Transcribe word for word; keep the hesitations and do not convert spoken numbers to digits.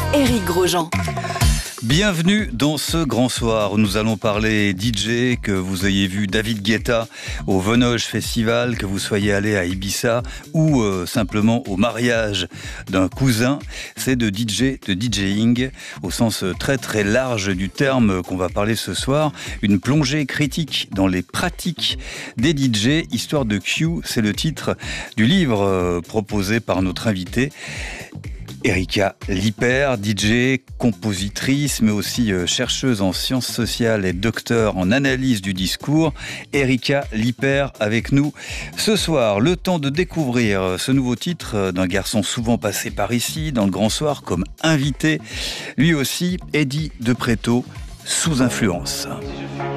Éric Grosjean. Bienvenue dans ce grand soir où nous allons parler D J, que vous ayez vu David Guetta au Venoge Festival, que vous soyez allé à Ibiza ou euh, simplement au mariage d'un cousin. C'est de D J, de DJing au sens très très large du terme qu'on va parler ce soir. Une plongée critique dans les pratiques des D J. Histoire de Q, c'est le titre du livre euh, proposé par notre invité. Erika Lippert, D J, compositrice, mais aussi chercheuse en sciences sociales et docteur en analyse du discours. Erika Lippert avec nous ce soir. Le temps de découvrir ce nouveau titre d'un garçon souvent passé par ici, dans le Grand Soir, comme invité. Lui aussi, Eddie De Pretto, sous influence.